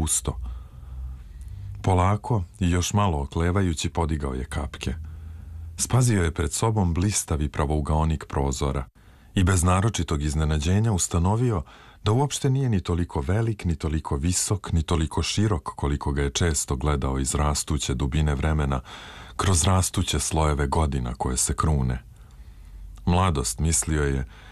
pusto. Polako i još malo oklevajući podigao je kapke. Spazio je pred sobom blistavi pravougaonik prozora i bez naročitog iznenađenja ustanovio da uopšte nije ni toliko velik, ni toliko visok, ni toliko širok koliko ga je često gledao iz rastuće dubine vremena, kroz rastuće slojeve godina koje se krune. Mladost, mislio je,